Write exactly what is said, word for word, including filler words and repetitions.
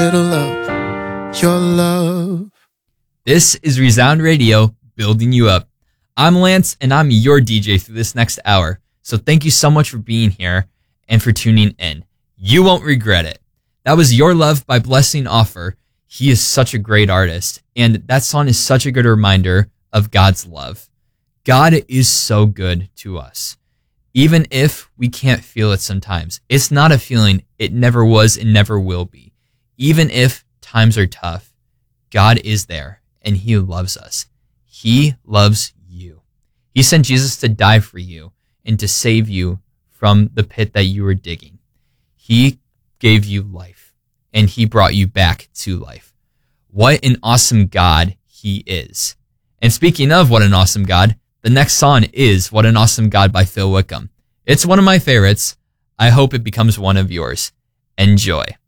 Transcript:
Little love, your love. This is Resound Radio, building you up. I'm Lance, and I'm your D J through this next hour. So thank you so much for being here and for tuning in. You won't regret it. That was Your Love by Blessing Offer. He is such a great artist, and that song is such a good reminder of God's love. God is so good to us, even if we can't feel it sometimes. It's not a feeling. It never was and never will be. Even if times are tough, God is there and he loves us. He loves you. He sent Jesus to die for you and to save you from the pit that you were digging. He gave you life and he brought you back to life. What an awesome God he is. And speaking of what an awesome God, the next song is What an Awesome God by Phil Wickham. It's one of my favorites. I hope it becomes one of yours. Enjoy.